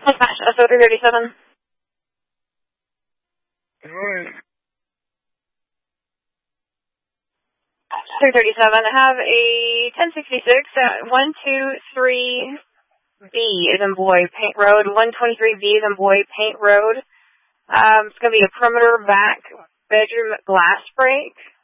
SO 337. Alright. 337, I have a 1066 at 123B is in Boy, Paint Road. 123B is in Boy, Paint Road. It's going to be a perimeter back bedroom glass break.